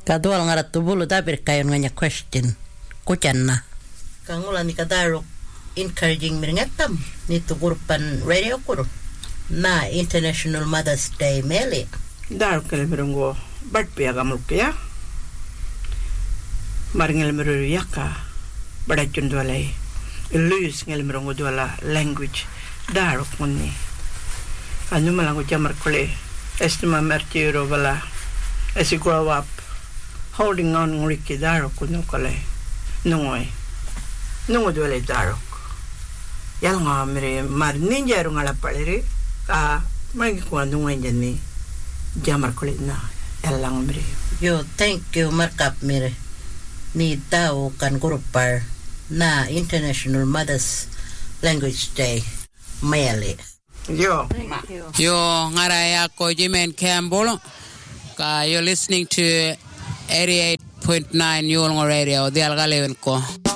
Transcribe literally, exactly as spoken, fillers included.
Kadual ngarat tubulu tabir kayon nganya question. Kucana. Kangula ni kadaro encouraging miringatam ni tugurpan radio kuro. Na International Mother's Day meli. Daro kele mirongo bat piaga mulkya. Maringel miru yaka badachun dwalai. Luis ngel mirongo dwala language daro kunni. Anu malango jamar kole estima mertiro bala. As you grow up holding on nguriki daro kuno kole nungoy nungo dwale daro yal nga mire mar ninja ru ngala palere ka magi ko nungo njani jamar kole na elang mire yo thank you markup mire ni tao kan grupar na International Mother's Language Day mele yo yo ngara ya ko Jimen Campbell ka you're listening to eighty-eight point nine Yulngo Radio, the Algaleven ko.